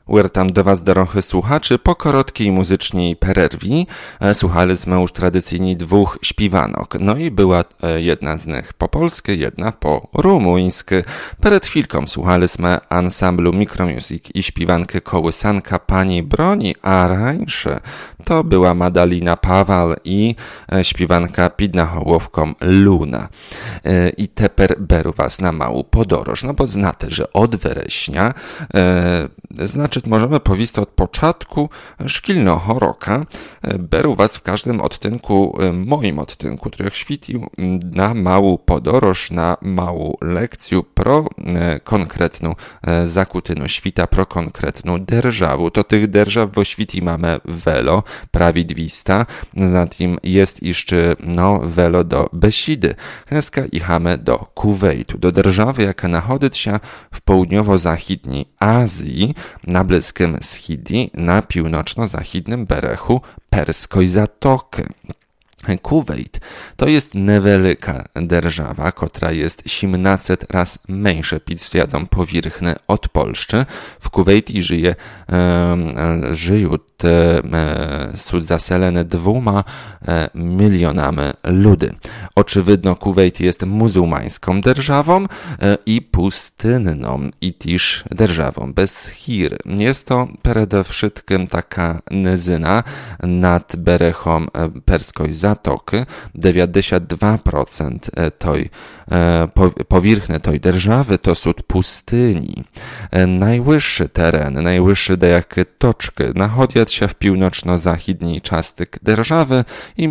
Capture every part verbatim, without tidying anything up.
Uertam do Was, dorochy słuchaczy, po korotkiej muzycznej pererwi słuchaliśmy już tradycyjnie dwóch śpiwanok. No i była jedna z nich po polsku, jedna po rumuńsku. Przed chwilką słuchaliśmy ansamblu Micromusic i śpiwankę kołysanka Pani Broni, a rańsze to była Madalina Pawal i śpiwanka pід nahołowką Luna. I teper beru Was na małą podoroż, no bo znacie, że od września, e, znaczy możemy powiedzieć od początku szkilnego roku, beru Was w każdym odtynku, moim odtynku, który świecił na małą podoroż, na małą lekcję pro e, konkretną e, zakutynu świta, pro konkretną derżawu. To tych derżaw w oświti mamy welo, prawie dwista, zatem jest jeszcze no welo do Besidy. Dneska jechamy do Kuwejtu, do derżawy, jaka nachodzi się w południowo-zachodniej Azji, na Bliskim Wschodzie, na północno-zachodnim berechu Perskiej Zatoki. Kuwejt to jest niewielka derżawa, która jest siedemnaście raz mniejsza pod względem powierzchni od Polski. W Kuwejcie żyje, e, żyją te, e, są zaselone dwoma e, milionami ludzi. Oczywiście Kuwejt jest muzułmańską derżawą e, i pustynną, i też derżawą bez chir. Jest to przede wszystkim taka nizyna nad berechą Perskiej Zatoki. dziewięćdziesiąt dwa procent tej powierzchni tej derżawy to są pustyni. Najwyższy teren, najwyższe dejakie toczki nachodzą się w północno-zachodniej części derżawy i,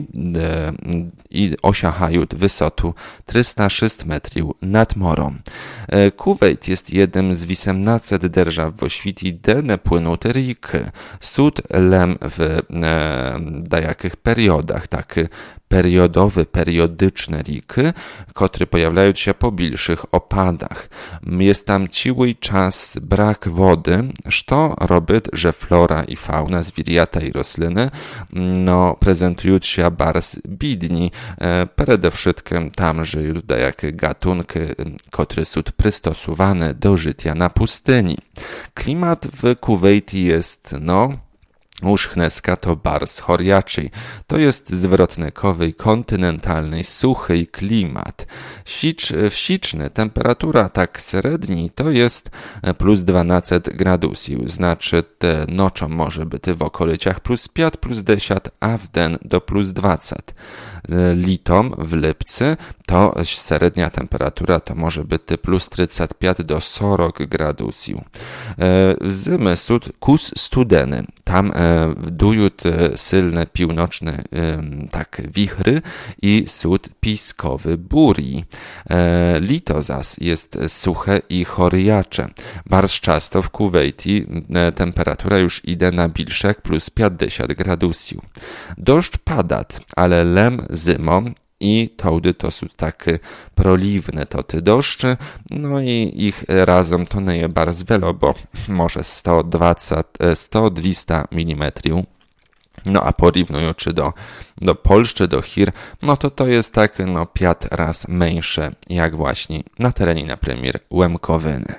i osiągają wysotę trzysta sześć metrów nad morą. Kuwejt jest jednym z osiemnastu derżaw w oświti, gdzie nie płyną te riki. Sud lem w e, dejakich periodach, takie periodowe, periodyczne riki, które pojawiają się po bilszych opadach. Jest tam ciły czas brak wody, co robi, że flora i fauna, zwierzęta i rośliny no, prezentują się bardzo biedni. E, przede wszystkim tam żyją jakie gatunki, które są przystosowane do życia na pustyni. Klimat w Kuwejcie jest, no, już dneska to bars choriaczy. To jest zwrotnikowy, kontynentalny, suchy klimat. Sicz, wsiczny, temperatura tak średni to jest plus dwanaście gradusów. Znaczy te nocą może być w okolicach plus pięć, plus dziesięć, a w den do plus dwadzieścia. Litom w lipcy to średnia temperatura to może być plus trzydzieści pięć do czterdziestu gradusów. Zimy są kus studeny. Tam dują silne północne tak wichry i sód piskowy buri. Lito zaś jest suche i choriacze. Bardzo często w Kuwejcie temperatura już idzie na bilszek plus pięćdziesiąt gradusów. Deszcz pada, ale lem zimą i tołdy to są takie proliwne toty deszczy, no i ich razem to nie jest bardzo wiele, bo może sto dwadzieścia do dwustu milimetrów. No a porównując do, do Polski, do Chir, no to to jest tak no pięć raz mniejsze, jak właśnie na terenie na premier Łemkowyny.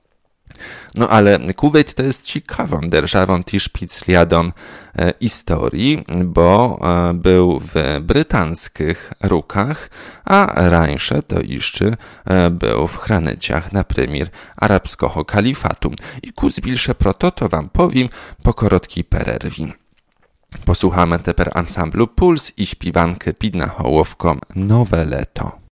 No ale Kuwejt to jest ciekawą derżawą też pod względem e, historii, bo e, był w brytyjskich rukach, a rańsze to jeszcze e, był w chranicjach na premier arabskiego kalifatu. I ku zbilsze proto to wam powiem po korotkiej pererwi. Posłuchamy teper ansamblu Puls i śpiwankę pід nahołowką Nowe Leto.